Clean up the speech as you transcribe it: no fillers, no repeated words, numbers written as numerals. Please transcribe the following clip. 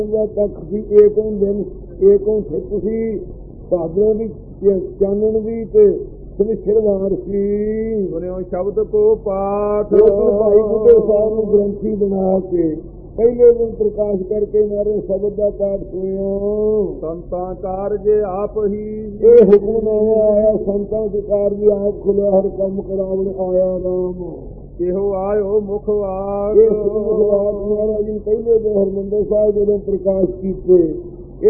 ਤੱਕ ਸੀ ਏਕੋਂ ਦਿਨ ਏਕੋਂ ਠਿਕ ਸੀ, ਭਾਦਰੋਂ ਦੀ ਚਾਨਣ ਦੀ ਤੇ ਸ਼ਨਿਚਰਵਾਰ ਸੀ। ਸੁਣਿਓ ਸ਼ਬਦ ਕੋ ਪਾਠ ਭਾਈ ਬੁੱਢੇ ਸਾਹਿਬ ਨੂੰ ਗ੍ਰੰਥੀ ਬਣਾ ਕੇ ਪਹਿਲੇ ਦਿਨ ਪ੍ਰਕਾਸ਼ ਕਰਕੇ ਮਾਰੇ ਸ਼ਬਦ ਦਾ ਪਾਠ ਸੁਣਿਓ। ਸੰਤਾਂ ਕਾਰਜ ਆਪ ਹੀ ਇਹ ਹੁਕਮਨਾਮਾ ਆਇਆ ਸੰਤਾਂ ਦੇ ਕਾਰਜ ਆਪ ਖੁੱਲਿਆ, ਹਰ ਕੰਮ ਕਰਾਵਣ ਆਇਆ ਰਾਮ। ਇਹੋ ਆਇਓ ਮੁਖ ਵਾਕ। ਇਹ ਮੁਖ ਵਾਕ ਮਹਾਰਾਜ ਜੀ ਪਹਿਲੇ ਦਿਨ ਹਰਿਮੰਦਰ ਸਾਹਿਬ ਜਦੋਂ ਪ੍ਰਕਾਸ਼ ਕੀਤੇ